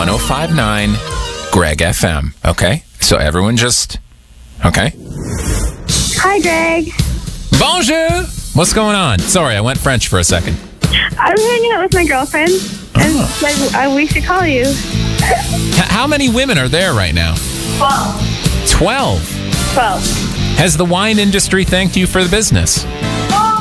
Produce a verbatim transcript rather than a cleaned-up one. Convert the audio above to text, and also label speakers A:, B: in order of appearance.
A: one oh five point nine Greg F M. Okay? So everyone just... Okay?
B: Hi, Greg.
A: Bonjour! What's going on? Sorry, I went French for a second.
B: I'm hanging out with my girlfriend, and
A: Oh.
B: like, uh, we should call you.
A: H- how many women are there right now?
B: Twelve.
A: Twelve.
B: Twelve.
A: Has the wine industry thanked you for the business?